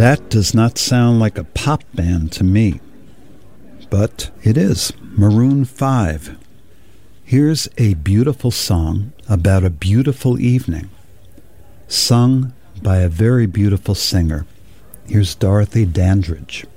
That does not sound like a pop band to me. But it is. Maroon 5. Here's a beautiful song about a beautiful evening, sung by a very beautiful singer. Here's Dorothy Dandridge.